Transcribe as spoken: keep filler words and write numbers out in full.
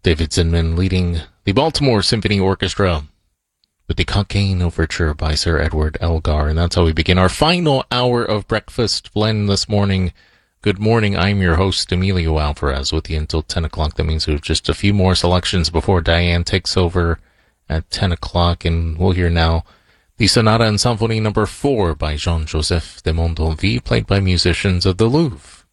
David Zinman leading the Baltimore Symphony Orchestra with the Cockaigne Overture by Sir Edward Elgar. And that's how we begin our final hour of Breakfast Blend this morning. Good morning. I'm your host, Emilio Alvarez, with you until ten o'clock. That means we have just a few more selections before Diane takes over at ten o'clock. And we'll hear now the Sonata and Symphony number four by Jean-Joseph de Mondonville, played by musicians of the Louvre.